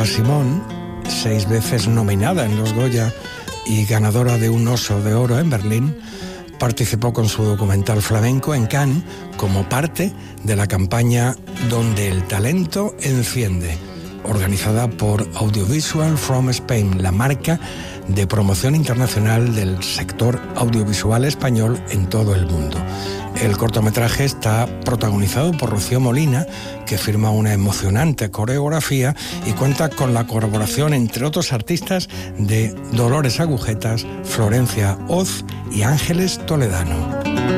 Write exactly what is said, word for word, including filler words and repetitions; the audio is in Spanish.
Nina Simone, seis veces nominada en los Goya y ganadora de un Oso de Oro en Berlín, participó con su documental flamenco en Cannes como parte de la campaña Donde el talento enciende, organizada por Audiovisual from Spain, la marca de promoción internacional del sector audiovisual español en todo el mundo. El cortometraje está protagonizado por Rocío Molina, que firma una emocionante coreografía y cuenta con la colaboración, entre otros artistas, de Dolores Agujetas, Florencia Oz y Ángeles Toledano.